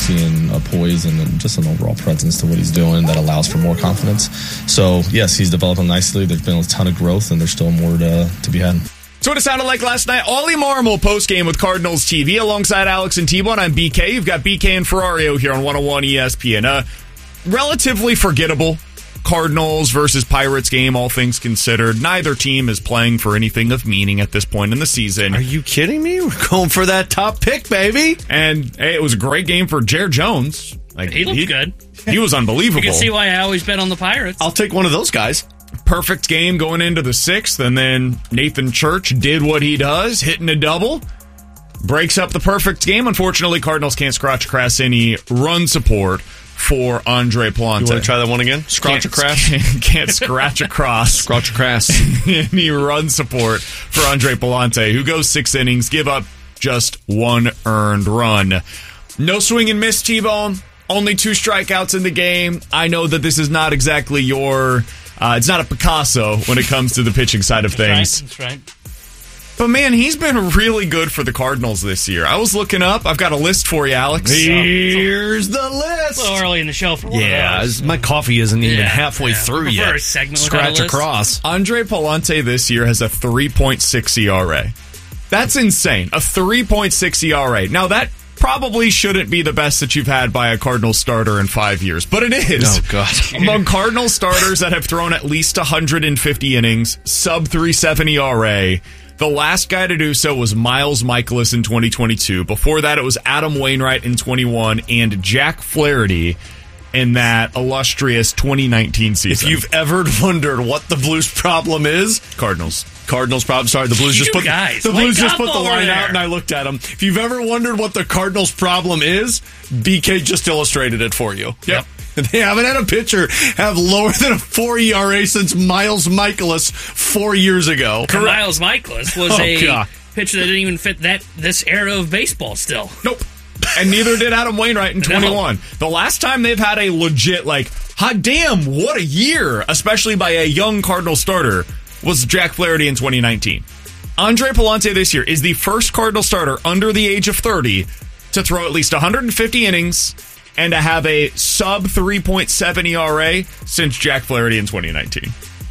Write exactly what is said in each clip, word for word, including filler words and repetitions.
accuracy and a poise and just an overall presence to what he's doing that allows for more confidence. So, yes, he's developing nicely. There's been a ton of growth, and there's still more to, to be had. So what it sounded like last night. Ollie Marmol post-game with Cardinals T V alongside Alex and T-Bone. I'm B K. You've got B K and Ferrario here on one oh one E S P N. Uh, relatively forgettable Cardinals versus Pirates game, all things considered. Neither team is playing for anything of meaning at this point in the season. Are you kidding me? We're going for that top pick, baby. And hey, it was a great game for Jared Jones. Like, he looked he, good. He was unbelievable. You can see why I always bet on the Pirates. I'll take one of those guys. Perfect game going into the sixth, and then Nathan Church did what he does, hitting a double. Breaks up the perfect game. Unfortunately, Cardinals can't scratch across any run support for Andre Pallante. You want to try that one again? Scratch across? Can't, can't scratch across. Scratch across. Any run support for Andre Pallante, who goes six innings, give up just one earned run. No swing and miss, T-Bone. Only two strikeouts in the game. I know that this is not exactly your... Uh, it's not a Picasso when it comes to the pitching side of things. That's right. That's right. But, man, he's been really good for the Cardinals this year. I was looking up. I've got a list for you, Alex. Here's the list. A little early in the show for one yeah, of those. My coffee isn't even yeah, halfway yeah. through I yet. A segment Scratch a across. Andre Pallante this year has a three point six E R A. That's insane. A three point six E R A. Now, that probably shouldn't be the best that you've had by a Cardinals starter in five years, but it is. Oh, God. Among Cardinals starters that have thrown at least one hundred fifty innings, sub three point seven E R A, the last guy to do so was Miles Mikolas in twenty twenty-two. Before that, it was Adam Wainwright in twenty-one and Jack Flaherty in that illustrious twenty nineteen season. If you've ever wondered what the Blues' problem is, Cardinals. Cardinals problem. Sorry, the Blues You just put guys, the Blues wake just up put the over line there. out, and I looked at them. If you've ever wondered what the Cardinals' problem is, B K just illustrated it for you. Yep. They haven't had a pitcher have lower than a four E R A since Miles Mikolas four years ago. And Miles Mikolas was Oh, a God. pitcher that didn't even fit that this era of baseball still. Nope. And neither did Adam Wainwright in twenty-one. The last time they've had a legit, like, hot damn, what a year, especially by a young Cardinal starter, was Jack Flaherty in twenty nineteen. Andre Pallante this year is the first Cardinal starter under the age of thirty to throw at least one hundred fifty innings and to have a sub three point seven E R A since Jack Flaherty in twenty nineteen.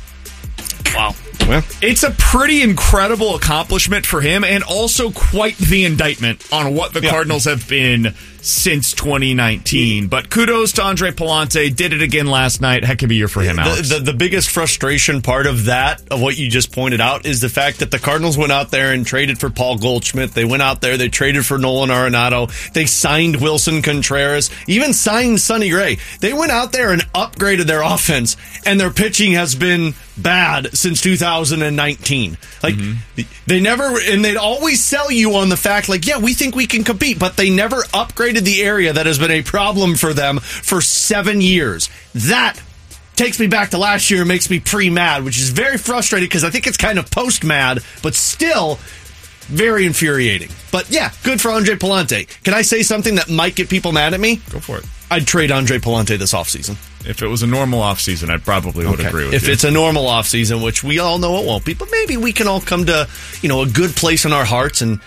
Wow. Well, It's a pretty incredible accomplishment for him and also quite the indictment on what the Yeah. Cardinals have been since twenty nineteen. But kudos to Andre Pallante. Did it again last night. Heck of a year for him, Alex. The, the, the biggest frustration part of that, of what you just pointed out, is the fact that the Cardinals went out there and traded for Paul Goldschmidt. They went out there, they traded for Nolan Arenado. They signed Wilson Contreras, even signed Sonny Gray. They went out there and upgraded their offense, and their pitching has been bad since two thousand nineteen. Like, mm-hmm. they never, and they'd always sell you on the fact, like, yeah, we think we can compete, but they never upgraded the area that has been a problem for them for seven years. That takes me back to last year and makes me pre-mad, which is very frustrating because I think it's kind of post-mad, but still very infuriating. But yeah, good for Andre Pallante. Can I say something that might get people mad at me? Go for it. I'd trade Andre Pallante this offseason. If it was a normal offseason, I probably would Okay. agree with if you. it's a normal offseason, which we all know it won't be, but maybe we can all come to, you know, a good place in our hearts and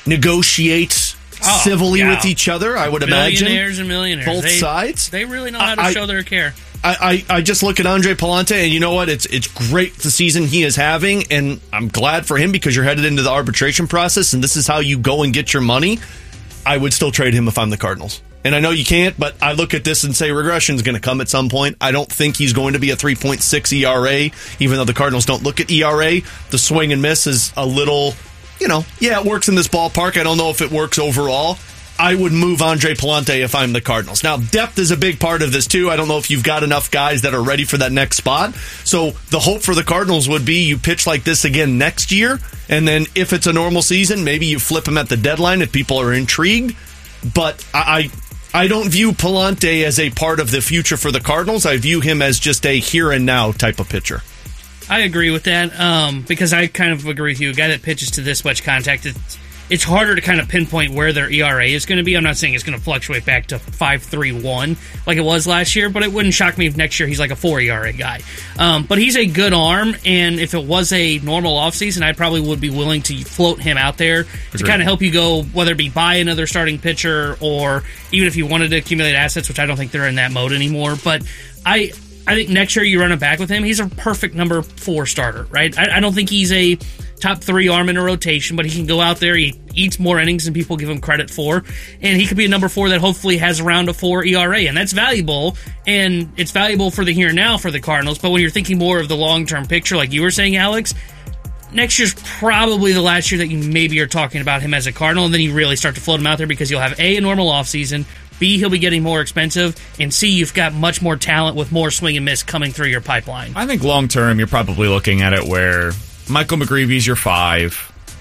negotiate Oh, civilly yeah. with each other, I would imagine. Millionaires and millionaires. Both they, sides. They really know how to I- show their care. I, I, I just look at Andre Pallante, and you know what? It's it's great the season he is having, and I'm glad for him because you're headed into the arbitration process, and this is how you go and get your money. I would still trade him if I'm the Cardinals. And I know you can't, but I look at this and say regression is going to come at some point. I don't think he's going to be a three point six E R A, even though the Cardinals don't look at E R A. The swing and miss is a little, you know, yeah, it works in this ballpark. I don't know if it works overall. I would move Andre Pallante if I'm the Cardinals. Now, depth is a big part of this, too. I don't know if you've got enough guys that are ready for that next spot. So the hope for the Cardinals would be you pitch like this again next year, and then if it's a normal season, maybe you flip him at the deadline if people are intrigued. But I... I don't view Pallante as a part of the future for the Cardinals. I view him as just a here and now type of pitcher. I agree with that um, because I kind of agree with you. A guy that pitches to this much contact, it's, it's harder to kind of pinpoint where their E R A is going to be. I'm not saying it's going to fluctuate back to five three one like it was last year, but it wouldn't shock me if next year he's like a four E R A guy. Um, but he's a good arm, and if it was a normal offseason, I probably would be willing to float him out there Agreed. to kind of help you go, whether it be buy another starting pitcher or even if you wanted to accumulate assets, which I don't think they're in that mode anymore. But I... I think next year you run it back with him. He's a perfect number four starter, right? I, I don't think he's a top three arm in a rotation, but he can go out there. He eats more innings than people give him credit for, and he could be a number four that hopefully has around a four E R A, and that's valuable, and it's valuable for the here and now for the Cardinals. But when you're thinking more of the long-term picture, like you were saying, Alex, next year's probably the last year that you maybe are talking about him as a Cardinal, and then you really start to float him out there because you'll have A, a normal offseason, B, he'll be getting more expensive, and C, you've got much more talent with more swing and miss coming through your pipeline. I think long term, you're probably looking at it where Michael McGreevy's your five,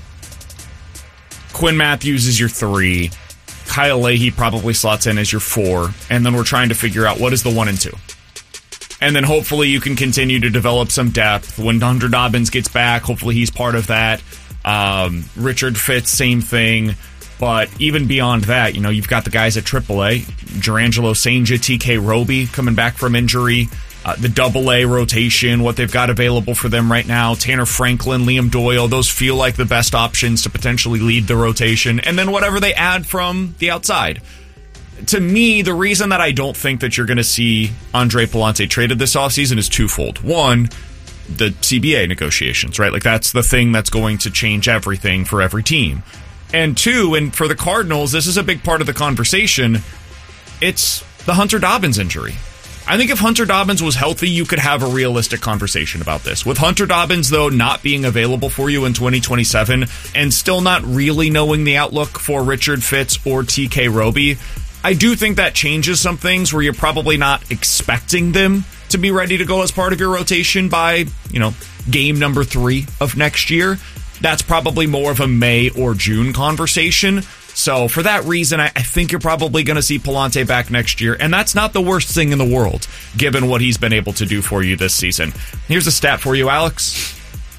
Quinn Matthews is your three, Kyle Leahy probably slots in as your four, and then we're trying to figure out what is the one and two. And then hopefully you can continue to develop some depth. When Hunter Dobbins gets back, hopefully he's part of that. Um, Richard Fitz, same thing. But even beyond that, you know, you've got the guys at triple A, Jurangelo St. T K Roby coming back from injury, uh, the double A rotation, what they've got available for them right now, Tanner Franklin, Liam Doyle, those feel like the best options to potentially lead the rotation, and then whatever they add from the outside. To me, the reason that I don't think that you're going to see Andre Pallante traded this offseason is twofold. One, the C B A negotiations, right? Like, that's the thing that's going to change everything for every team. And two, and for the Cardinals, this is a big part of the conversation, it's the Hunter Dobbins injury. I think if Hunter Dobbins was healthy, you could have a realistic conversation about this. With Hunter Dobbins, though, not being available for you in twenty twenty-seven and still not really knowing the outlook for Richard Fitz or T K Roby, I do think that changes some things where you're probably not expecting them to be ready to go as part of your rotation by, you know, game number three of next year. That's probably more of a May or June conversation. So for that reason, I, I think you're probably going to see Pallante back next year. And that's not the worst thing in the world, given what he's been able to do for you this season. Here's a stat for you, Alex.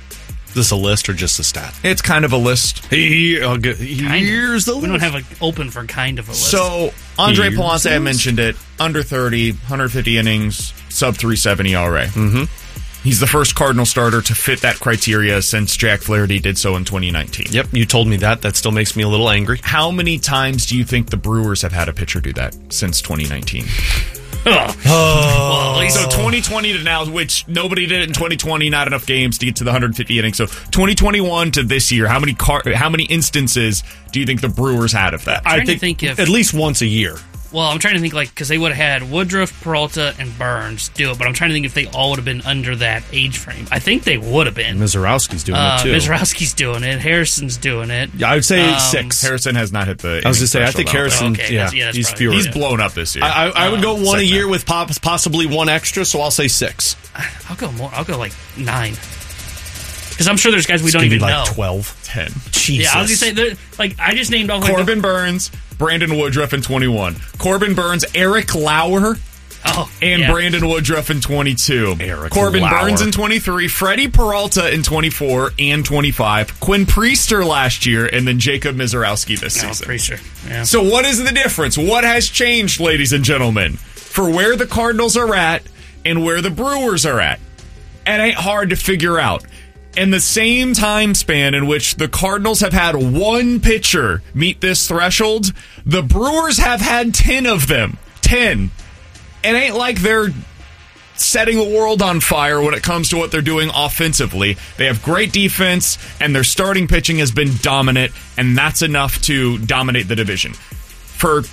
Is this a list or just a stat? It's kind of a list. Here, I'll get, here's the we list. don't have an open for kind of a list. So Andre Here's Pallante, the I list. mentioned it, under thirty, one hundred fifty innings, sub three seventy E R A. Mm-hmm. He's the first Cardinal starter to fit that criteria since Jack Flaherty did so in twenty nineteen. Yep, you told me that. That still makes me a little angry. How many times do you think the Brewers have had a pitcher do that since twenty nineteen? Ugh. Oh. Well, So twenty twenty to now, which nobody did it in twenty twenty, not enough games to get to the one hundred fifty innings. So twenty twenty-one to this year, how many car- how many instances do you think the Brewers had of that? I trying to think, think if- at least once a year. Well, I'm trying to think, like, because they would have had Woodruff, Peralta, and Burns do it, but I'm trying to think if they all would have been under that age frame. I think they would have been. Mizorowski's doing Uh, it too. Mizorowski's doing it. Harrison's doing it. Yeah, I would say Um, six. Harrison has not hit the. I was going to say, I inning think threshold, Harrison, Okay, yeah, that's- yeah, that's he's probably- fewer. though. He's blown up this year. I, I, I would go one a second year half. with pop, possibly one extra, so I'll say six. I'll go more. I'll go like nine. Because I'm sure there's guys we It's don't gonna even be know. like twelve. ten. Jesus. Yeah, I was gonna say, they're- like, I just named off like Corbin the- Burns, Brandon Woodruff in twenty-one. Corbin Burns, Eric Lauer, oh, and yeah. Brandon Woodruff in twenty-two. Eric Corbin Lauer. Burns in twenty-three. Freddie Peralta in twenty-four and twenty-five. Quinn Priester last year, and then Jacob Mizorowski this Oh, season. pretty sure. Yeah. So what is the difference? What has changed, ladies and gentlemen, for where the Cardinals are at and where the Brewers are at? It ain't hard to figure out. In the same time span in which the Cardinals have had one pitcher meet this threshold, the Brewers have had ten of them. ten. It ain't like they're setting the world on fire when it comes to what they're doing offensively. They have great defense, and their starting pitching has been dominant, and that's enough to dominate the division. For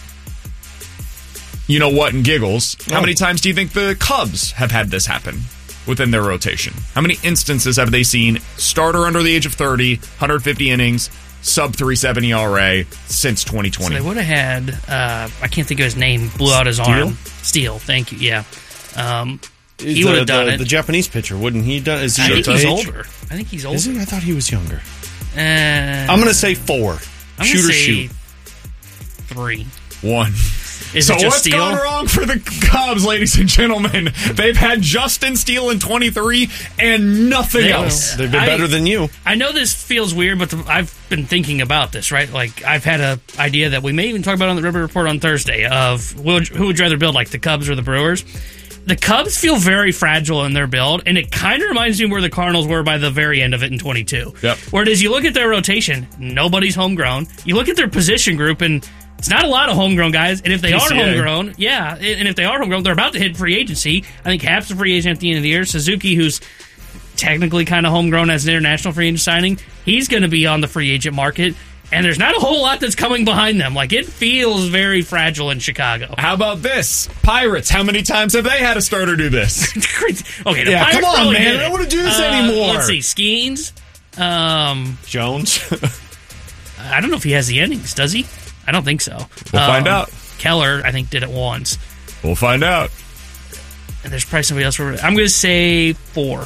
you know what and giggles, how Oh. many times do you think the Cubs have had this happen within their rotation? How many instances have they seen starter under the age of thirty, one hundred fifty innings, sub three seventy E R A since twenty So twenty? they would have had, uh, I can't think of his name, blew out his arm. Steele, thank you, yeah. Um, he The- would have done the, it. The Japanese pitcher, wouldn't he? Done, is he I think your he's age? older. I think he's older. Is he? I thought he was younger. Uh, I'm going to say four. I'm Shoot gonna or say shoot. three. One. Is so it just what's Steele? gone wrong for the Cubs, ladies and gentlemen? They've had Justin Steele in twenty-three and nothing They- else. They've been I- better than you. I know this feels weird, but the, I've been thinking about this, right? Like, I've had a idea that we may even talk about on the River Report on Thursday of who, who would you rather build, like the Cubs or the Brewers? The Cubs feel very fragile in their build, and it kind of reminds me of where the Cardinals were by the very end of it in twenty-two. Yep. Where it is, you look at their rotation, nobody's homegrown. You look at their position group, and it's not a lot of homegrown guys. And if they P C A. are homegrown, yeah, and if they are homegrown, they're about to hit free agency. I think Happ's a free agent at the end of the year. Suzuki, who's technically kind of homegrown as an international free agent signing, he's going to be on the free agent market. And there's not a whole lot that's coming behind them. Like, it feels very fragile in Chicago. How about this? Pirates, how many times have they had a starter do this? Okay, the Yeah, Pirates come on, probably man. did I don't it. wanna do this Uh, anymore. Let's see, Skeens. Um, Jones. I don't know if he has the innings, does he? I don't think so. We'll Um, find out. Keller, I think, did it once. We'll find out. And there's probably somebody else. Where, I'm going to say four.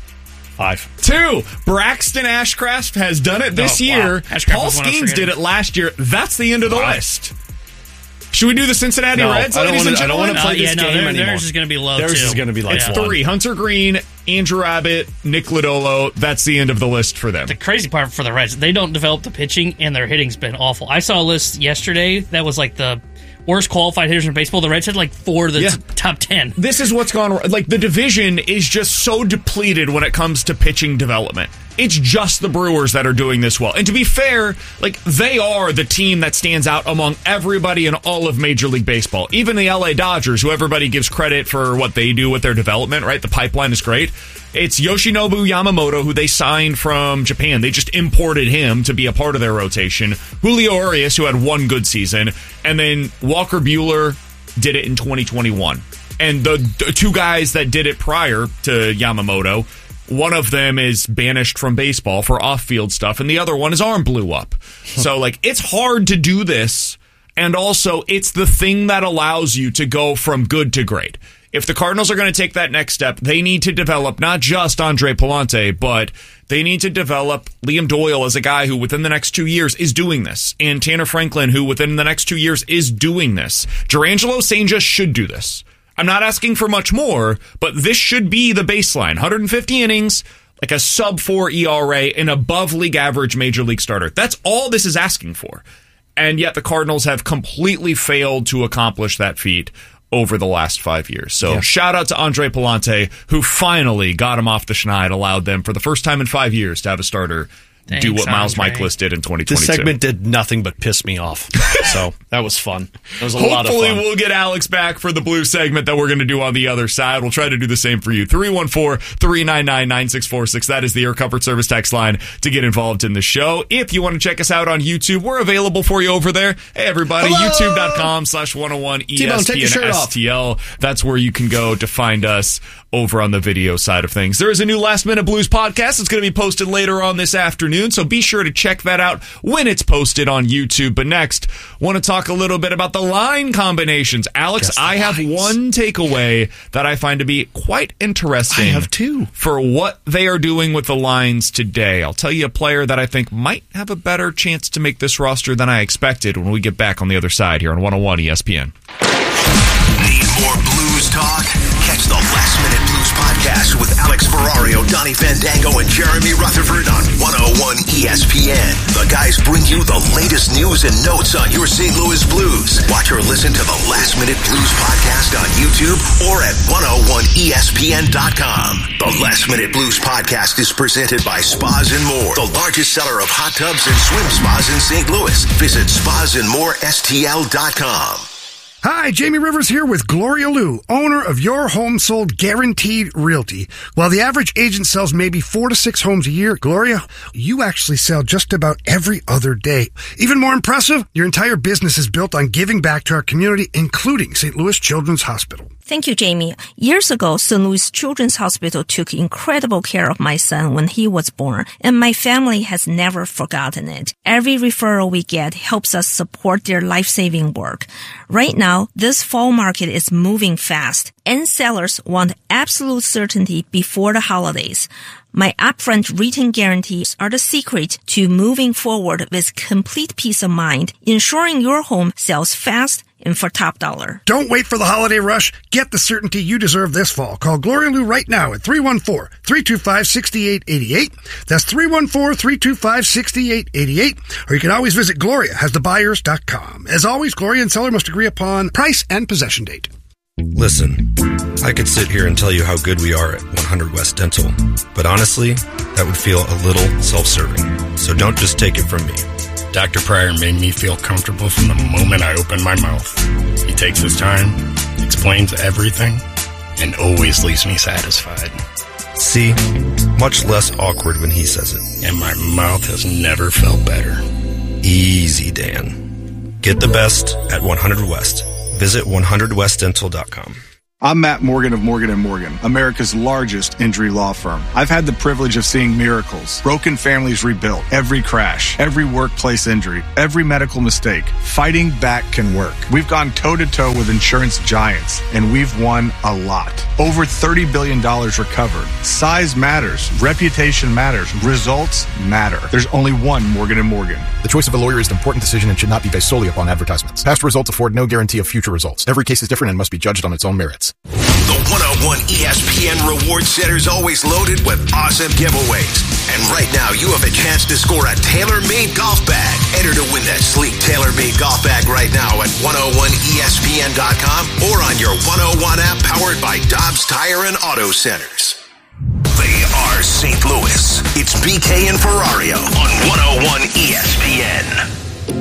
Five. Two, Braxton Ashcraft has done it this Oh, wow. year. Ashcraft Paul was one I was Skeens forgetting. did it last year. That's the end of the Wow. list. Should we do the Cincinnati No, Reds, I don't ladies wanna- and I don't wanna gentlemen? play Uh, this yeah, no, game their- anymore. theirs is going to be low, Theirs too. is gonna be like It's Yeah. three. Hunter Green, Andrew Abbott, Nick Lodolo. That's the end of the list for them. The crazy part for the Reds, they don't develop the pitching, and their hitting's been awful. I saw a list yesterday that was like the worst qualified hitters in baseball. The Reds had like four of the Yeah. t- top ten. This is what's gone wrong. Like, the division is just so depleted when it comes to pitching development. It's just the Brewers that are doing this well. And to be fair, like, they are the team that stands out among everybody in all of Major League Baseball. Even the L A Dodgers, who everybody gives credit for what they do with their development, right? The pipeline is great. It's Yoshinobu Yamamoto, who they signed from Japan. They just imported him to be a part of their rotation. Julio Urias, who had one good season. And then Walker Buehler did it in twenty twenty-one. And the, the two guys that did it prior to Yamamoto, one of them is banished from baseball for off-field stuff, and the other one, his arm blew up. So, like, it's hard to do this, and also, it's the thing that allows you to go from good to great. If the Cardinals are going to take that next step, they need to develop not just Andre Pallante, but they need to develop Liam Doyle as a guy who within the next two years is doing this, and Tanner Franklin, who within the next two years is doing this. Gerangelo St. Just should do this. I'm not asking for much more, but this should be the baseline. one hundred fifty innings, like a sub four E R A, an above league average major league starter. That's all this is asking for. And yet the Cardinals have completely failed to accomplish that feat over the last five years. So Yeah. shout out to Andre Pallante, who finally got him off the schneid, allowed them for the first time in five years to have a starter Thanks, do what Miles Andre. Michaelis did in twenty This twenty-two. segment did nothing but piss me off. So that was fun. That was a lot of Hopefully fun. we'll get Alex back for the blue segment that we're going to do on the other side. We'll try to do the same for you. three one four, three nine nine, nine six four six. That is the Air Comfort Service text line to get involved in the show. If you want to check us out on YouTube, we're available for you over there. Hey, everybody, Hello! youtube.com slash 101 T-Bone, take your shirt off. ESPN STL. That's where you can go to find us over on the video side of things. There is a new Last Minute Blues podcast. It's going to be posted later on this afternoon, so be sure to check that out when it's posted on YouTube. But next, want to talk a little bit about the line combinations. Alex, Guess the I have lines. one takeaway that I find to be quite interesting. I have two. For what they are doing with the lines today. I'll tell you a player that I think might have a better chance to make this roster than I expected when we get back on the other side here on one oh one E S P N. Need more blues talk? Catch the Last Minute Blues podcast with Alex Ferrario, Donnie Fandango, and Jeremy Rutherford on one oh one E S P N. The guys bring you the latest news and notes on your Saint Louis Blues. Watch or listen to the Last Minute Blues podcast on YouTube or at one oh one E S P N dot com. The Last Minute Blues podcast is presented by Spas and More, the largest seller of hot tubs and swim spas in Saint Louis. Visit spas and more S T L dot com. Hi, Jamie Rivers here with Gloria Lou, owner of Your Home Sold Guaranteed Realty. While the average agent sells maybe four to six homes a year, Gloria, you actually sell just about every other day. Even more impressive, your entire business is built on giving back to our community, including Saint Louis Children's Hospital. Thank you, Jamie. Years ago, Saint Louis Children's Hospital took incredible care of my son when he was born, and my family has never forgotten it. Every referral we get helps us support their life-saving work. Right now, this fall market is moving fast, and sellers want absolute certainty before the holidays. My upfront written guarantees are the secret to moving forward with complete peace of mind, ensuring your home sells fast and for top dollar. Don't wait for the holiday rush. Get the certainty you deserve this fall. Call Gloria Lou right now at three one four, three two five, six eight eight eight. That's three one four, three two five, six eight eight eight. Or you can always visit gloria has the buyers dot com. As always, Gloria and seller must agree upon price and possession date. Listen, I could sit here and tell you how good we are at one hundred West Dental, but honestly, that would feel a little self-serving. So don't just take it from me. Doctor Pryor made me feel comfortable from the moment I opened my mouth. He takes his time, explains everything, and always leaves me satisfied. See? Much less awkward when he says it. And my mouth has never felt better. Easy, Dan. Get the best at one hundred West. Visit one hundred west dental dot com. I'm Matt Morgan of Morgan and Morgan, America's largest injury law firm. I've had the privilege of seeing miracles, broken families rebuilt, every crash, every workplace injury, every medical mistake. Fighting back can work. We've gone toe-to-toe with insurance giants, and we've won a lot. Over thirty billion dollars recovered. Size matters. Reputation matters. Results matter. There's only one Morgan and Morgan. The choice of a lawyer is an important decision and should not be based solely upon advertisements. Past results afford no guarantee of future results. Every case is different and must be judged on its own merits. The one oh one E S P N Reward Center is always loaded with awesome giveaways. And right now, you have a chance to score a tailor-made golf bag. Enter to win that sleek tailor-made golf bag right now at one oh one E S P N dot com or on your one oh one app powered by Dobbs Tire and Auto Centers. They are Saint Louis. It's B K and Ferrario on one oh one E S P N.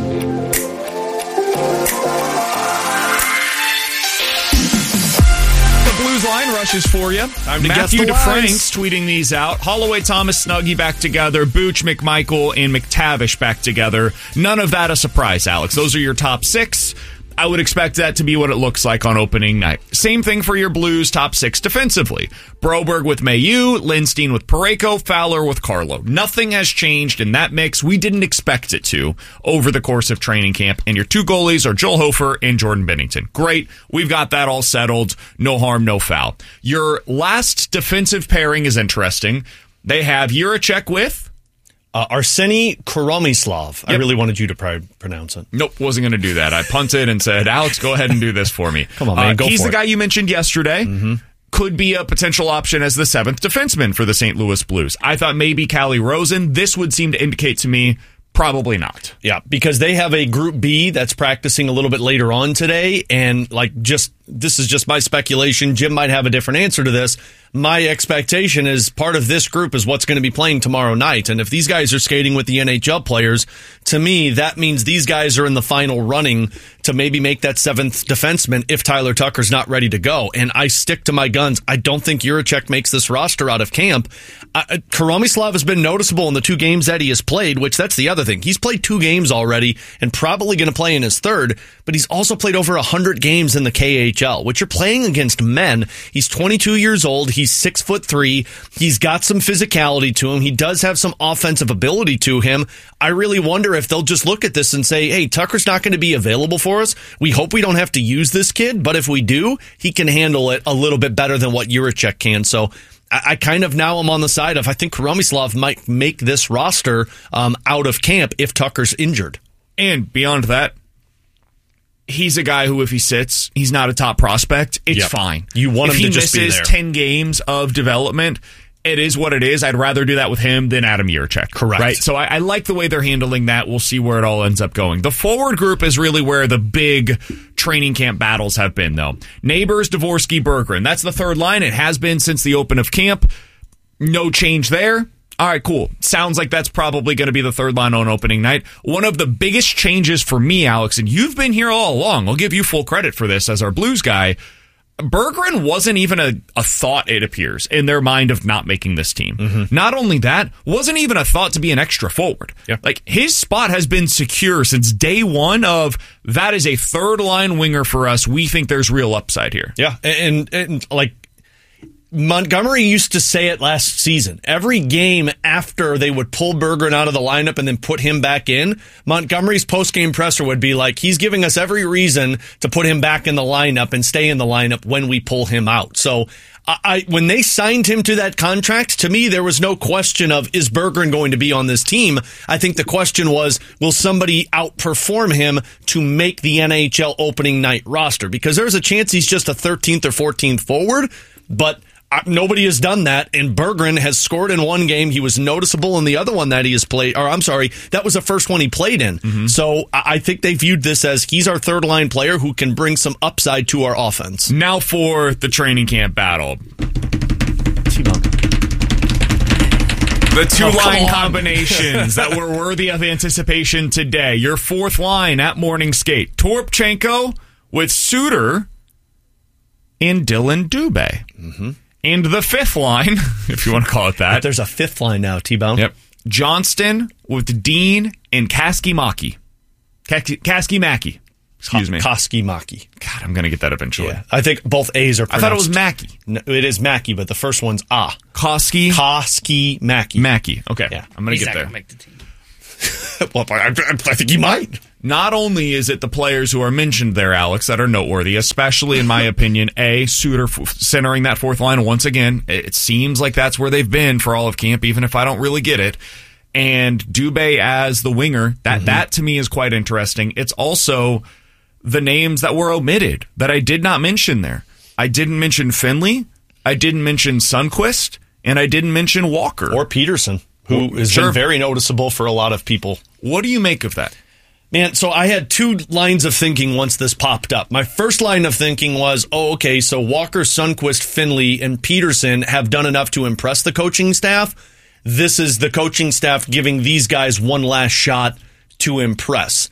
Blues line rushes for you. Time to Matthew guess the lines. DeFrank's tweeting these out. Holloway, Thomas, Snuggie back together. Booch, McMichael, and McTavish back together. None of that a surprise, Alex. Those are your top six. I would expect that to be what it looks like on opening night. Same thing for your Blues top six defensively. Broberg with Mayu, Lindstein with Parayko, Fowler with Carlo. Nothing has changed in that mix. We didn't expect it to over the course of training camp. And your two goalies are Joel Hofer and Jordan Binnington. Great. We've got that all settled. No harm, no foul. Your last defensive pairing is interesting. They have Jiricek with... Uh, Arseny Koromislav. Yep. I really wanted you to pr- pronounce it. Nope, wasn't going to do that. I punted and said, Alex, go ahead and do this for me. Come on, man, uh, go He's for the it. guy you mentioned yesterday. Mm-hmm. Could be a potential option as the seventh defenseman for the Saint Louis Blues. I thought maybe Calle Rosen. This would seem to indicate to me probably not. Yeah, because they have a Group B that's practicing a little bit later on today, and like just this is just my speculation. Jim might have a different answer to this. My expectation is part of this group is what's going to be playing tomorrow night. And if these guys are skating with the N H L players, to me, that means these guys are in the final running to maybe make that seventh defenseman if Tyler Tucker's not ready to go. And I stick to my guns. I don't think Jiricek makes this roster out of camp. Uh, Koromislav has been noticeable in the two games that he has played, which that's the other thing. He's played two games already and probably going to play in his third, but he's also played over one hundred games in the K H L, which you're playing against men. He's twenty-two years old. He's six foot three. He's got some physicality to him. He does have some offensive ability to him. I really wonder if they'll just look at this and say, hey, Tucker's not going to be available for us. We hope we don't have to use this kid, but if we do, he can handle it a little bit better than what Jiricek can. So I, I kind of now am on the side of I think Koromislav might make this roster um, out of camp if Tucker's injured. And beyond that, he's a guy who, if he sits, he's not a top prospect. It's Yep. fine. You want if him he to just be misses there. ten games of development, it is what it is. I'd rather do that with him than Adam Jiricek. Correct. Right? So I, I like the way they're handling that. We'll see where it all ends up going. The forward group is really where the big training camp battles have been, though. Neighbors, Dvorsky, Berggren. That's the third line. It has been since the open of camp. No change there. All right, cool. Sounds like that's probably going to be the third line on opening night. One of the biggest changes for me, Alex, and you've been here all along. I'll give you full credit for this as our Blues guy. Berggren wasn't even a, a thought, it appears, in their mind of not making this team. Mm-hmm. Not only that, wasn't even a thought to be an extra forward. Yeah. Like, his spot has been secure since day one of that is a third line winger for us. We think there's real upside here. Yeah, and, and, and like, Montgomery used to say it last season. Every game after they would pull Berggren out of the lineup and then put him back in, Montgomery's post-game presser would be like, he's giving us every reason to put him back in the lineup and stay in the lineup when we pull him out. So I, when they signed him to that contract, to me, there was no question of, is Berggren going to be on this team? I think the question was, will somebody outperform him to make the N H L opening night roster? Because there's a chance he's just a thirteenth or fourteenth forward, but nobody has done that, and Berggren has scored in one game. He was noticeable in the other one that he has played, or I'm sorry, that was the first one he played in. Mm-hmm. So I think they viewed this as he's our third-line player who can bring some upside to our offense. Now for the training camp battle. The two-line oh, combinations that were worthy of anticipation today. Your fourth line at morning skate. Toropchenko with Suter and Dylan Dubé. Mm-hmm. And the fifth line, if you want to call it that. But there's a fifth line now, T-Bone. Yep. Johnston with Dean and Kaskimaki. Kaskimaki. Excuse me. Kaskimaki. God, I'm going to get that eventually. Yeah, I think both A's are pronounced. I thought it was Mackey. No, it is Mackey, but the first one's Ah. Koski. Koski Mackey. Mackey. Okay. Yeah. I'm going to get there. Make the team. Well, I, I think he might. Not only is it the players who are mentioned there, Alex, that are noteworthy, especially in my opinion, A, Suter f- centering that fourth line once again. It seems like that's where they've been for all of camp, even if I don't really get it. And Dubé as the winger, that mm-hmm. that to me is quite interesting. It's also the names that were omitted that I did not mention there. I didn't mention Finley, I didn't mention Sundqvist, and I didn't mention Walker. Or Peterson, who has sure. been very noticeable for a lot of people. What do you make of that? Man, so I had two lines of thinking once this popped up. My first line of thinking was, oh, okay, so Walker, Sundqvist, Finley, and Peterson have done enough to impress the coaching staff. This is the coaching staff giving these guys one last shot to impress.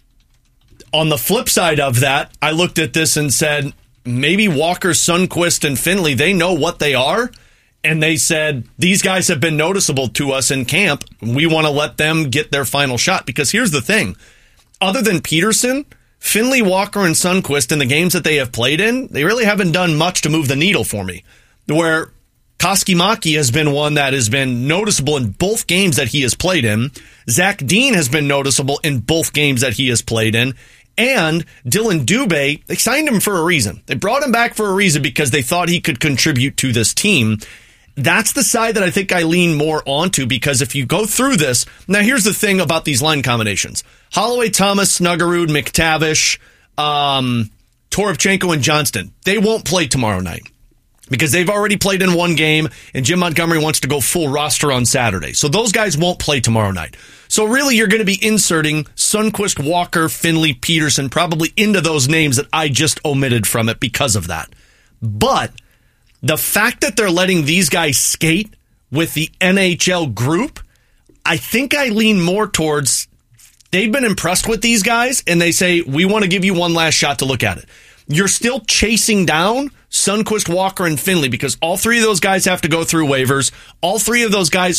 On the flip side of that, I looked at this and said, maybe Walker, Sundqvist, and Finley, they know what they are. And they said, these guys have been noticeable to us in camp. We want to let them get their final shot. Because here's the thing. Other than Peterson, Finley, Walker, and Sundqvist in the games that they have played in, they really haven't done much to move the needle for me. Where Kaskimaki has been one that has been noticeable in both games that he has played in. Zach Dean has been noticeable in both games that he has played in. And Dylan Dubé, they signed him for a reason. They brought him back for a reason because they thought he could contribute to this team. That's the side that I think I lean more onto, because if you go through this, now here's the thing about these line combinations. Holloway, Thomas, Snuggerud, McTavish, um, Toropchenko, and Johnston, they won't play tomorrow night because they've already played in one game, and Jim Montgomery wants to go full roster on Saturday. So those guys won't play tomorrow night. So really, you're going to be inserting Sundqvist, Walker, Finley, Peterson probably into those names that I just omitted from it because of that. But the fact that they're letting these guys skate with the N H L group, I think I lean more towards they've been impressed with these guys, and they say, we want to give you one last shot to look at it. You're still chasing down Sundqvist, Walker, and Finley because all three of those guys have to go through waivers. All three of those guys,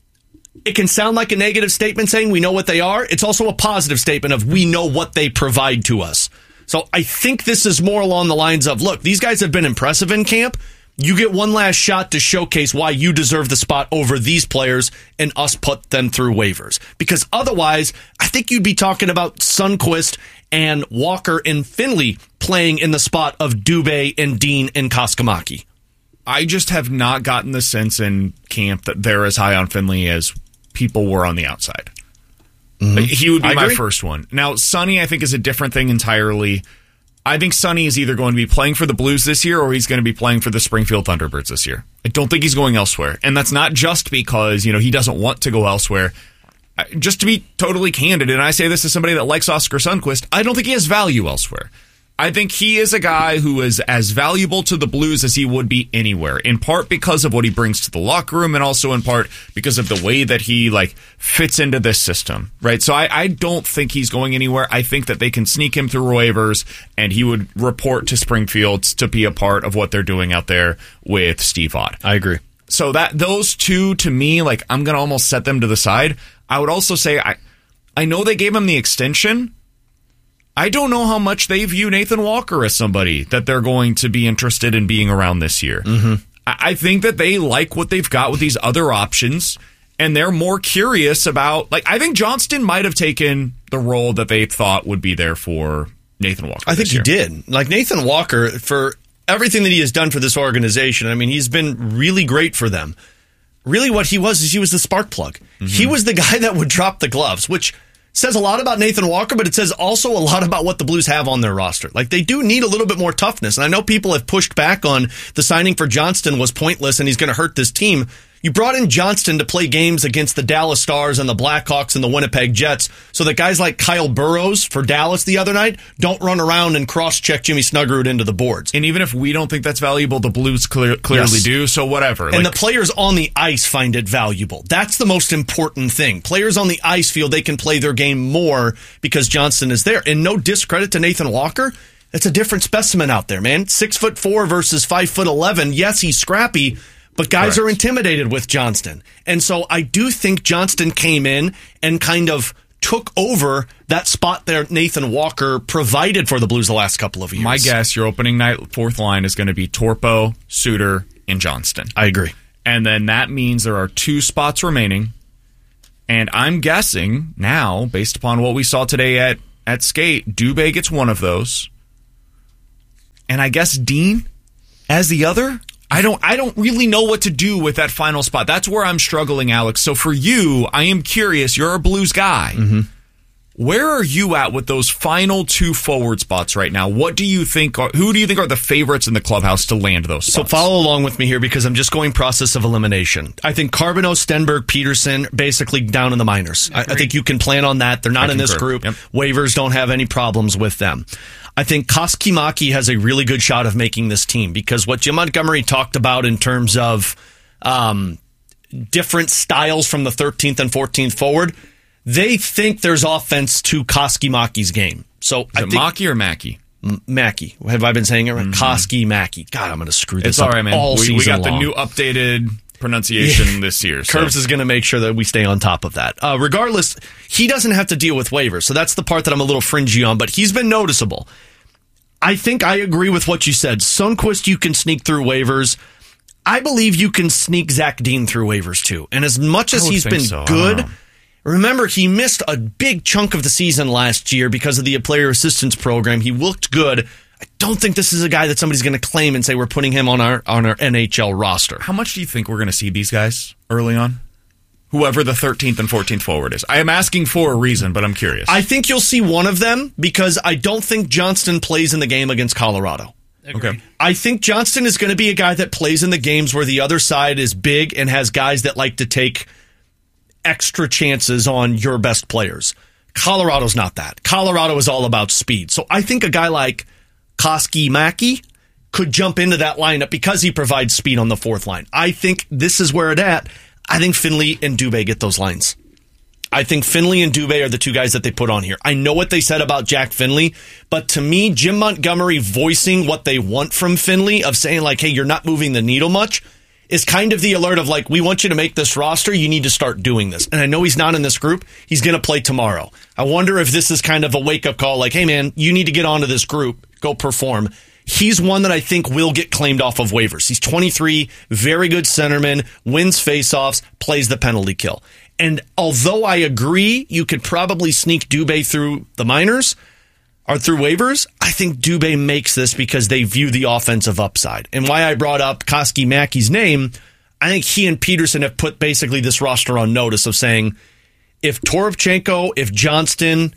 it can sound like a negative statement saying we know what they are. It's also a positive statement of we know what they provide to us. So I think this is more along the lines of, look, these guys have been impressive in camp. You get one last shot to showcase why you deserve the spot over these players and us put them through waivers. Because otherwise, I think you'd be talking about Sundqvist and Walker and Finley playing in the spot of Dubé and Dean and Kaskimaki. I just have not gotten the sense in camp that they're as high on Finley as people were on the outside. Mm-hmm. He would be I my agree. first one. Now, Sonny, I think, is a different thing entirely. I think Sonny is either going to be playing for the Blues this year or he's going to be playing for the Springfield Thunderbirds this year. I don't think he's going elsewhere. And that's not just because, you know, he doesn't want to go elsewhere. Just to be totally candid, and I say this as somebody that likes Oscar Sundqvist, I don't think he has value elsewhere. I think he is a guy who is as valuable to the Blues as he would be anywhere, in part because of what he brings to the locker room and also in part because of the way that he like fits into this system, right? So I, I don't think he's going anywhere. I think that they can sneak him through waivers and he would report to Springfield to be a part of what they're doing out there with Steve Ott. I agree. So that those two, to me, like I'm going to almost set them to the side. I would also say I, I know they gave him the extension. I don't know how much they view Nathan Walker as somebody that they're going to be interested in being around this year. Mm-hmm. I think that they like what they've got with these other options, and they're more curious about, like, I think Johnston might have taken the role that they thought would be there for Nathan Walker. I think this he year. did. Like, Nathan Walker, for everything that he has done for this organization, I mean, he's been really great for them. Really what he was is he was the spark plug. Mm-hmm. He was the guy that would drop the gloves, which says a lot about Nathan Walker, but it says also a lot about what the Blues have on their roster. Like, they do need a little bit more toughness. And I know people have pushed back on the signing for Johnston was pointless and he's going to hurt this team. You brought in Johnston to play games against the Dallas Stars and the Blackhawks and the Winnipeg Jets so that guys like Kyle Burrows for Dallas the other night don't run around and cross-check Jimmy Snuggerud into the boards. And even if we don't think that's valuable, the Blues clear, clearly yes. do, so whatever. And like, the players on the ice find it valuable. That's the most important thing. Players on the ice feel they can play their game more because Johnston is there. And no discredit to Nathan Walker, it's a different specimen out there, man. Six foot four versus five foot eleven. Yes, he's scrappy, but guys Correct. are intimidated with Johnston. And so I do think Johnston came in and kind of took over that spot there Nathan Walker provided for the Blues the last couple of years. My guess, your opening night fourth line is going to be Torpo, Suter, and Johnston. I agree. And then that means there are two spots remaining. And I'm guessing now, based upon what we saw today at, at Skate, Dubé gets one of those. And I guess Dean as the other? I don't I don't really know what to do with that final spot. That's where I'm struggling, Alex. So for you, I am curious. You're a Blues guy. Mm-hmm. Where are you at with those final two forward spots right now? What do you think are, who do you think are the favorites in the clubhouse to land those spots? So follow along with me here because I'm just going process of elimination. I think Carbonneau, Stenberg, Peterson basically down in the minors. I, I think you can plan on that. They're not I in concur. this group. Yep. Waivers don't have any problems with them. I think Koskimaki has a really good shot of making this team because what Jim Montgomery talked about in terms of um, different styles from the thirteenth and fourteenth forward, they think there's offense to Koskimaki's game. So Is I it think Maki or Mackey? M- Mackey. Have I been saying it right? Mm-hmm. Koski Mackey. God, I'm going to screw this it's up all right, man. all we, season we got long. the new updated pronunciation yeah. this year. So. Curbs is going to make sure that we stay on top of that. Uh, regardless, he doesn't have to deal with waivers, so that's the part that I'm a little fringy on, but he's been noticeable. I think I agree with what you said. Sundqvist, you can sneak through waivers. I believe you can sneak Zach Dean through waivers, too. And as much as he's been so. good, remember, he missed a big chunk of the season last year because of the player assistance program. He looked good. I don't think this is a guy that somebody's going to claim and say we're putting him on our on our N H L roster. How much do you think we're going to see these guys early on? Whoever the thirteenth and fourteenth forward is. I am asking for a reason, but I'm curious. I think you'll see one of them because I don't think Johnston plays in the game against Colorado. Agreed. Okay. I think Johnston is going to be a guy that plays in the games where the other side is big and has guys that like to take extra chances on your best players. Colorado's not that. Colorado is all about speed. So I think a guy like Koskimaki could jump into that lineup because he provides speed on the fourth line. I think this is where it at. I think Finley and Dubé get those lines. I think Finley and Dubé are the two guys that they put on here. I know what they said about Jack Finley, but to me, Jim Montgomery voicing what they want from Finley of saying like, hey, you're not moving the needle much is kind of the alert of like, we want you to make this roster. You need to start doing this. And I know he's not in this group. He's going to play tomorrow. I wonder if this is kind of a wake-up call like, hey, man, you need to get onto this group. Go perform. He's one that I think will get claimed off of waivers. He's twenty-three, very good centerman, wins faceoffs, plays the penalty kill. And although I agree you could probably sneak Dubé through the minors or through waivers, I think Dubé makes this because they view the offensive upside. And why I brought up Koskimaki's name, I think he and Peterson have put basically this roster on notice of saying, if Toropchenko, if Johnston,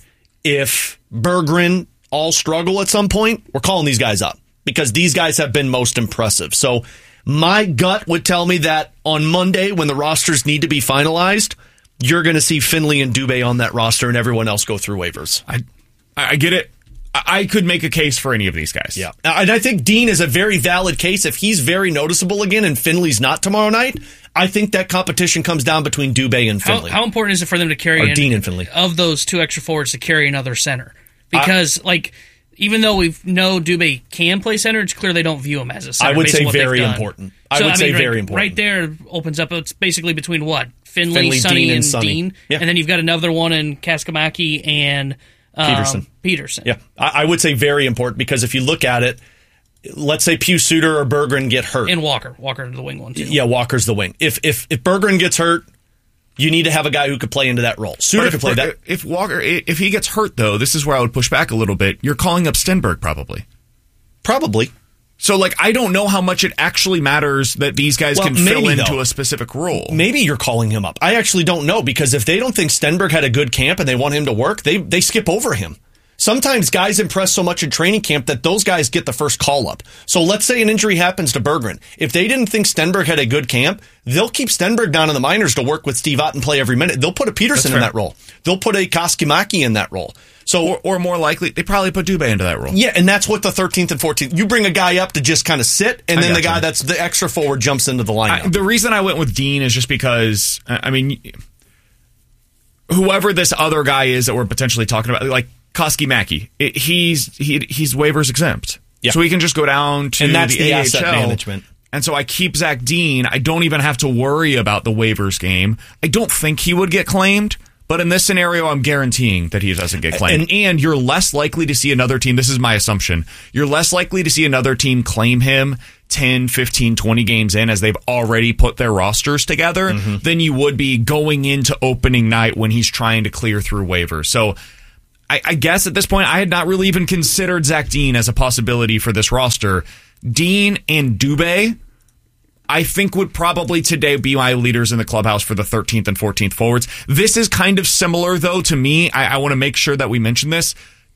if Berggren all struggle at some point, we're calling these guys up because these guys have been most impressive. So my gut would tell me that on Monday when the rosters need to be finalized, you're going to see Finley and Dubé on that roster and everyone else go through waivers. I I get it. I could make a case for any of these guys. Yeah. And I think Dean is a very valid case. If he's very noticeable again and Finley's not tomorrow night, I think that competition comes down between Dubé and Finley. How, how important is it for them to carry or in, Dean and Finley. of those two extra forwards to carry another center? Because, uh, like, even though we know Dubé can play center, it's clear they don't view him as a center. I would say very important. I so, would I say mean, very right, important. Right there opens up, it's basically between what? Finley, Finley Sonny, Dean, and, and Sonny. Dean. Yeah. And then you've got another one in Kaskamaki and um, Peterson. Peterson. Yeah, I, I would say very important because if you look at it, let's say Pius Suter or Berggren get hurt. And Walker. Walker the wing one, too. Yeah, Walker's the wing. If if if Berggren gets hurt, you need to have a guy who could play into that role. Suter if, could play that. If Walker, if he gets hurt, though, this is where I would push back a little bit. You're calling up Stenberg, probably. Probably. So, like, I don't know how much it actually matters that these guys well, can fill maybe, into though. a specific role. Maybe you're calling him up. I actually don't know, because if they don't think Stenberg had a good camp and they want him to work, they they skip over him. Sometimes guys impress so much in training camp that those guys get the first call up. So let's say an injury happens to Berggren. If they didn't think Stenberg had a good camp, they'll keep Stenberg down in the minors to work with Steve Ott and play every minute. They'll put a Peterson in that role. They'll put a Koskimaki in that role. So, or, or more likely, they probably put Dubé into that role. Yeah, and that's what the thirteenth and fourteenth. You bring a guy up to just kind of sit, and I then the gotcha. guy that's the extra forward jumps into the lineup. I, the reason I went with Dean is just because, I mean, whoever this other guy is that we're potentially talking about, like Koskimaki, it, he's he, he's waivers exempt. Yeah. So he can just go down to and that's the, the, the A H L. asset management. And so I keep Zach Dean. I don't even have to worry about the waivers game. I don't think he would get claimed. But in this scenario, I'm guaranteeing that he doesn't get claimed. And, and you're less likely to see another team, this is my assumption, you're less likely to see another team claim him ten, fifteen, twenty games in as they've already put their rosters together mm-hmm. than you would be going into opening night when he's trying to clear through waivers. So I, I guess at this point, I had not really even considered Zach Dean as a possibility for this roster. Dean and Dubé, I think, would probably today be my leaders in the clubhouse for the thirteenth and fourteenth forwards. This is kind of similar, though, to me. I, I want to make sure that we mention this,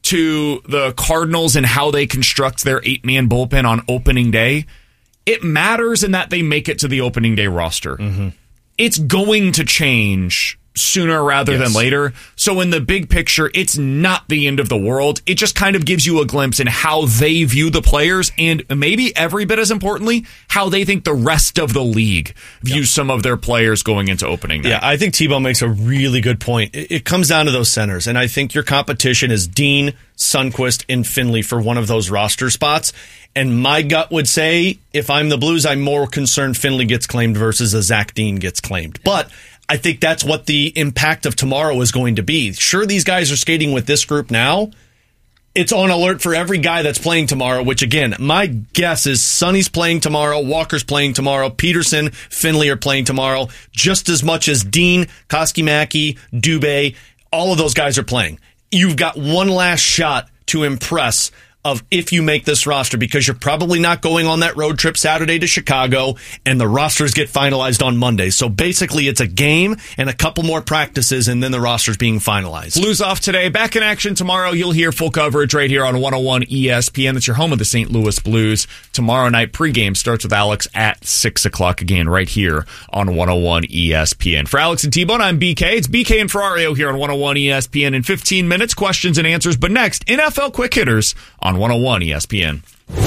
to the Cardinals and how they construct their eight-man bullpen on opening day. It matters in that they make it to the opening day roster. Mm-hmm. It's going to change sooner rather yes. than later. So in the big picture, it's not the end of the world. It just kind of gives you a glimpse in how they view the players, and maybe every bit as importantly, how they think the rest of the league views yep. some of their players going into opening night. Yeah, I think T-Bone makes a really good point. It, it comes down to those centers, and I think your competition is Dean, Sundqvist, and Finley for one of those roster spots. And my gut would say, if I'm the Blues, I'm more concerned Finley gets claimed versus a Zach Dean gets claimed. But I think that's what the impact of tomorrow is going to be. Sure, these guys are skating with this group now. It's on alert for every guy that's playing tomorrow, which, again, my guess is Sonny's playing tomorrow, Walker's playing tomorrow, Peterson, Finley are playing tomorrow, just as much as Dean, Koskimaki, Dubé, all of those guys are playing. You've got one last shot to impress of if you make this roster, because you're probably not going on that road trip Saturday to Chicago, and the rosters get finalized on Monday. So basically it's a game and a couple more practices, and then the roster's being finalized. Blues off today, back in action tomorrow. You'll hear full coverage right here on one oh one E S P N. That's your home of the Saint Louis Blues. Tomorrow night pregame starts with Alex at six o'clock again right here on one oh one E S P N. For Alex and T-Bone, I'm B K. It's B K and Ferrario here on one oh one E S P N in fifteen minutes. Questions and answers, but next, N F L Quick Hitters on one oh one E S P N.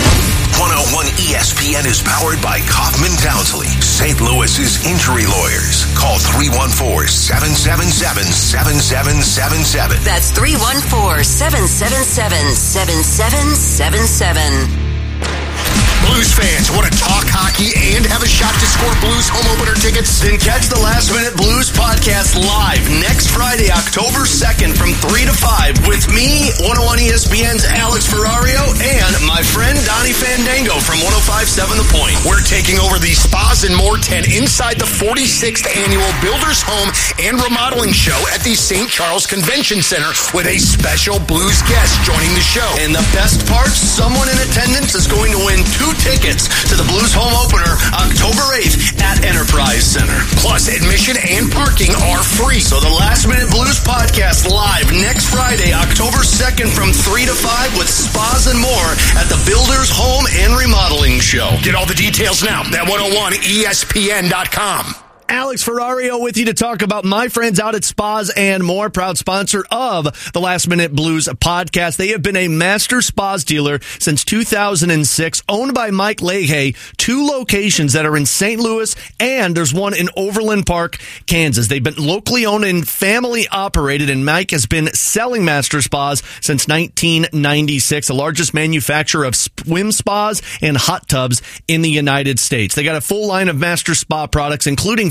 one oh one E S P N is powered by Kaufman Townsley, Saint Louis's injury lawyers. Call three one four, seven seven seven, seven seven seven seven. That's three one four, seven seven seven, seven seven seven seven. Blues fans want to talk hockey and have a shot to score Blues home opener tickets? Then catch the Last Minute Blues podcast live next Friday, October second from three to five with me, one oh one E S P N's Alex Ferrario, and my friend Donnie Fandango from one oh five point seven The Point. We're taking over the Spas and More tent inside the forty-sixth Annual Builders Home and Remodeling Show at the Saint Charles Convention Center with a special Blues guest joining the show. And the best part, someone in attendance is going to win two tickets to the Blues home opener October eighth at Enterprise Center. Plus, admission and parking are free. So the Last Minute Blues podcast live next Friday, October second from three to five with Spas and More at the Builders Home and Remodeling Show. Get all the details now at one oh one E S P N dot com. Alex Ferrario with you to talk about my friends out at Spas and More, proud sponsor of the Last Minute Blues podcast. They have been a master spas dealer since two thousand six, owned by Mike Leahy, two locations that are in Saint Louis, and there's one in Overland Park, Kansas. They've been locally owned and family operated, and Mike has been selling master spas since nineteen ninety-six, the largest manufacturer of swim spas and hot tubs in the United States. They got a full line of master spa products, including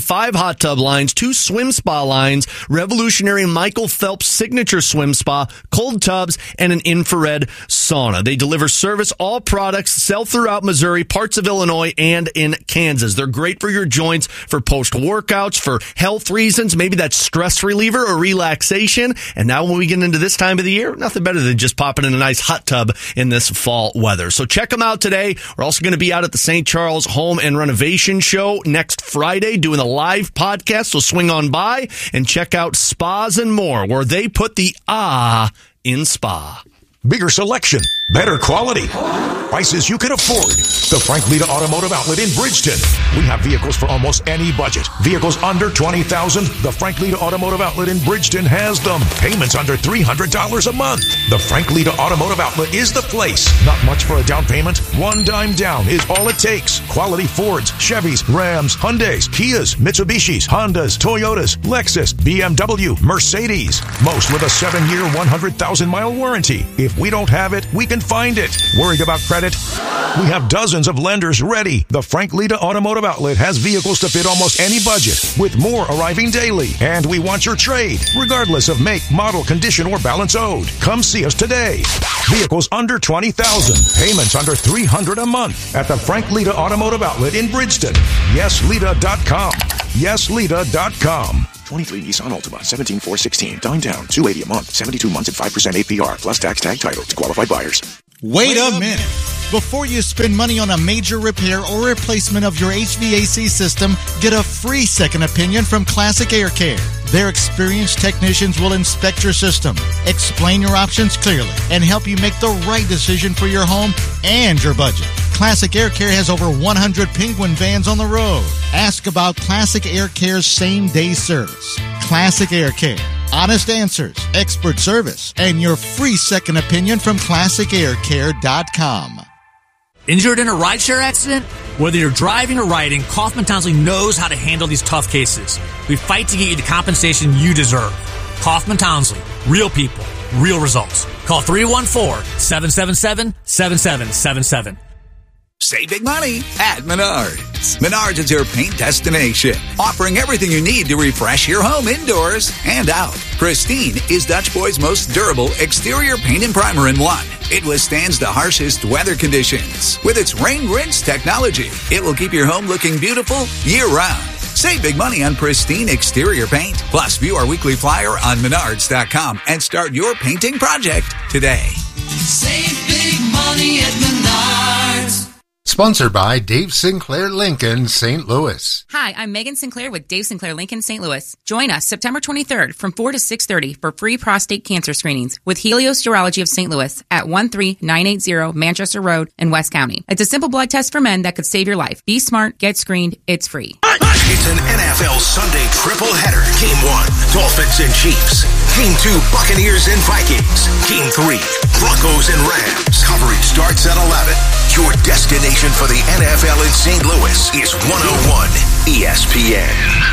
five hot tub lines, two swim spa lines, revolutionary Michael Phelps signature swim spa, cold tubs, and an infrared sauna. They deliver service, all products, sell throughout Missouri, parts of Illinois, and in Kansas. They're great for your joints, for post-workouts, for health reasons. Maybe that's stress reliever or relaxation. And now when we get into this time of the year, nothing better than just popping in a nice hot tub in this fall weather. So check them out today. We're also going to be out at the Saint Charles Home and Renovation Show next Friday doing a live podcast. So swing on by and check out Spas and More, where they put the ah in spa. Bigger selection, better quality, prices you can afford. The Frank Lita Automotive Outlet in Bridgeton. We have vehicles for almost any budget. Vehicles under twenty thousand dollars. The Frank Lita Automotive Outlet in Bridgeton has them. Payments under three hundred dollars a month. The Frank Lita Automotive Outlet is the place. Not much for a down payment. One dime down is all it takes. Quality Fords, Chevys, Rams, Hyundais, Kias, Mitsubishis, Hondas, Toyotas, Lexus, B M W, Mercedes. Most with a seven-year, one hundred thousand mile warranty. If we don't have it, we can find it. Worried about credit? We have dozens of lenders ready. The Frank Lita Automotive Outlet has vehicles to fit almost any budget, with more arriving daily. And we want your trade, regardless of make, model, condition, or balance owed. Come see us today. Vehicles under twenty thousand dollars. Payments under three hundred dollars a month at the Frank Lita Automotive Outlet in Bridgeton. yes lita dot com. yes lita dot com. twenty-three Nissan Altima, seventeen four sixteen. Dine down, two hundred eighty dollars a month, seventy-two months at five percent A P R, plus tax tag title to qualified buyers. Wait a minute. Before you spend money on a major repair or replacement of your H V A C system, get a free second opinion from Classic Air Care. Their experienced technicians will inspect your system, explain your options clearly, and help you make the right decision for your home and your budget. Classic Air Care has over one hundred Penguin vans on the road. Ask about Classic Air Care's same-day service. Classic Air Care. Honest answers, expert service, and your free second opinion from classic air care dot com. Injured in a rideshare accident? Whether you're driving or riding, Kaufman Townsley knows how to handle these tough cases. We fight to get you the compensation you deserve. Kaufman Townsley. Real people. Real results. Call three one four, seven seven seven, seven seven seven seven. Save big money at Menards. Menards is your paint destination, offering everything you need to refresh your home indoors and out. Pristine is Dutch Boy's most durable exterior paint and primer in one. It withstands the harshest weather conditions. With its rain rinse technology, it will keep your home looking beautiful year-round. Save big money on Pristine exterior paint. Plus, view our weekly flyer on menards dot com and start your painting project today. Save big money at Menards. Sponsored by Dave Sinclair Lincoln, Saint Louis. Hi, I'm Megan Sinclair with Dave Sinclair Lincoln, Saint Louis. Join us September twenty-third from four to six thirty for free prostate cancer screenings with Helios Urology of Saint Louis at one three nine eight zero Manchester Road in West County. It's a simple blood test for men that could save your life. Be smart, get screened, it's free. It's an N F L Sunday triple header. Game one, Dolphins and Chiefs. Game two, Buccaneers and Vikings. Game three, Broncos and Rams. Coverage starts at eleven. Your destination for the N F L in Saint Louis is one oh one E S P N.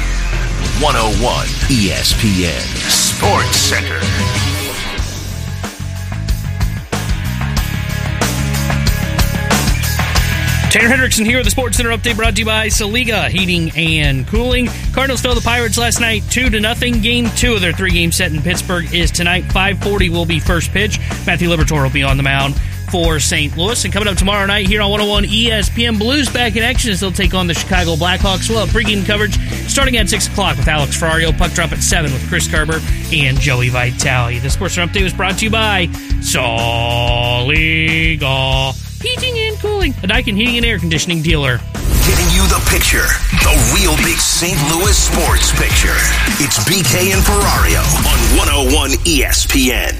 one oh one E S P N Sports Center. Tanner Hendrickson here with the Sports Center update brought to you by Saliga Heating and Cooling. Cardinals fell the Pirates last night two to nothing. Game two of their three-game set in Pittsburgh is tonight. five forty will be first pitch. Matthew Liberatore will be on the mound for Saint Louis. And coming up tomorrow night here on one oh one E S P N, Blues back in action as they'll take on the Chicago Blackhawks. We'll have pregame coverage starting at six o'clock with Alex Ferrario. Puck drop at seven with Chris Garber and Joey Vitale. The Sports Center update was brought to you by Saliga Heating and Cooling, a Daikin heating and air conditioning dealer. Giving you the picture, the real big Saint Louis sports picture. It's B K and Ferrario on one oh one E S P N.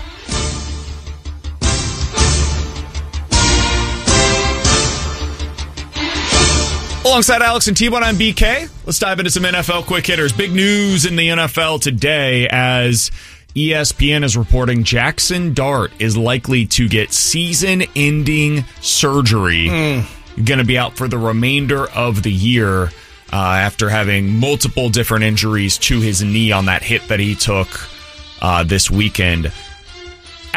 Alongside Alex and T-Bone, I'm B K. Let's dive into some N F L quick hitters. Big news in the N F L today as E S P N is reporting Jackson Dart is likely to get season-ending surgery. Mm. Going to be out for the remainder of the year uh, after having multiple different injuries to his knee on that hit that he took uh, this weekend.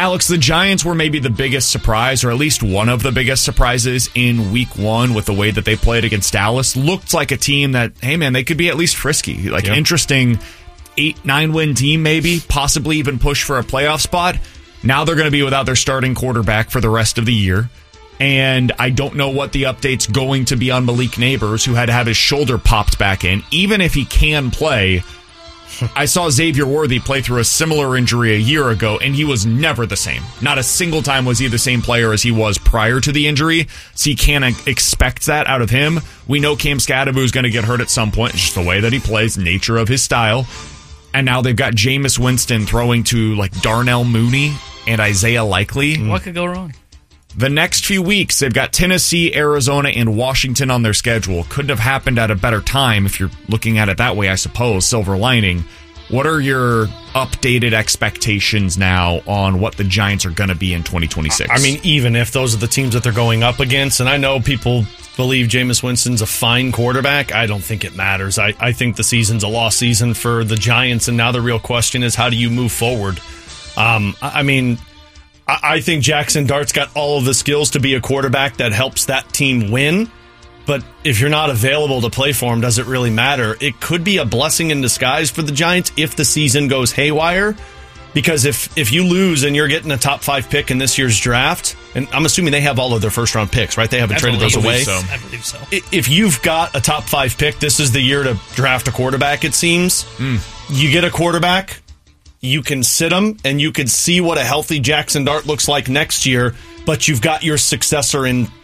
Alex, the Giants were maybe the biggest surprise, or at least one of the biggest surprises in week one with the way that they played against Dallas. Looked like a team that, hey man, they could be at least frisky. Like yep. interesting eight, nine win team maybe, possibly even push for a playoff spot. Now they're going to be without their starting quarterback for the rest of the year. And I don't know what the update's going to be on Malik Neighbors, who had to have his shoulder popped back in. Even if he can play, I saw Xavier Worthy play through a similar injury a year ago, and he was never the same. Not a single time was he the same player as he was prior to the injury, so you can't expect that out of him. We know Cam Scadaboo is going to get hurt at some point. It's just the way that he plays, nature of his style. And now they've got Jameis Winston throwing to like Darnell Mooney and Isaiah Likely. What could go wrong? The next few weeks, they've got Tennessee, Arizona, and Washington on their schedule. Couldn't have happened at a better time if you're looking at it that way, I suppose. Silver lining. What are your updated expectations now on what the Giants are going to be in twenty twenty-six? I mean, even if those are the teams that they're going up against, and I know people believe Jameis Winston's a fine quarterback, I don't think it matters. I, I think the season's a lost season for the Giants, and now the real question is, how do you move forward? Um, I, I mean... I think Jackson Dart's got all of the skills to be a quarterback that helps that team win. But if you're not available to play for him, does it really matter? It could be a blessing in disguise for the Giants if the season goes haywire. Because if, if you lose and you're getting a top five pick in this year's draft, and I'm assuming they have all of their first round picks, right? They haven't traded those away. So. I believe so. If you've got a top five pick, this is the year to draft a quarterback, it seems. Mm. You get a quarterback. You can sit him, and you can see what a healthy Jackson Dart looks like next year, but you've got your successor in